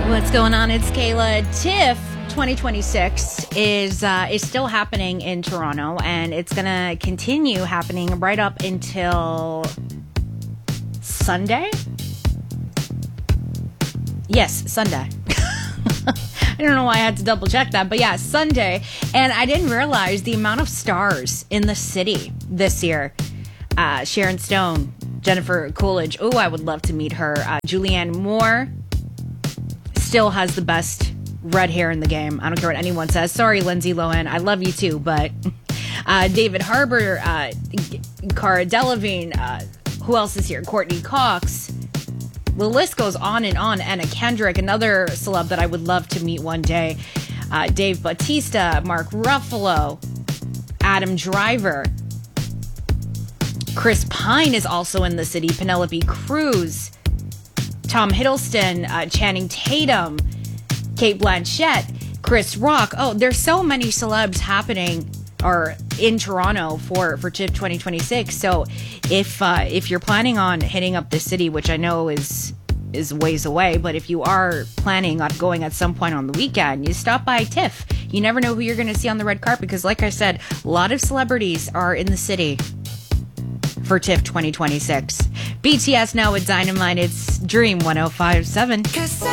What's going on? It's Kayla. TIFF 2026 is still happening in Toronto, and it's gonna continue happening right up until Sunday. Yes, Sunday. I don't know why I had to double check that, but yeah, Sunday. And I didn't realize the amount of stars in the city this year. Sharon Stone, Jennifer Coolidge. Oh, I would love to meet her. Julianne Moore still has the best red hair in the game. I don't care what anyone says. Sorry, Lindsay Lohan. I love you too, but David Harbour, Cara Delevingne, who else is here? Courtney Cox. The list goes on and on. Anna Kendrick, another celeb that I would love to meet one day. Dave Bautista, Mark Ruffalo, Adam Driver. Chris Pine is also in the city. Penelope Cruz, Tom Hiddleston, Channing Tatum, Cate Blanchett, Chris Rock. Oh, there's so many celebs happening or in Toronto for TIFF 2026. So if you're planning on hitting up the city, which I know is ways away, but if you are planning on going at some point on the weekend, you stop by TIFF. You never know who you're going to see on the red carpet because, like I said, a lot of celebrities are in the city for TIFF 2026. BTS now with Dynamite. It's Dream 105.7.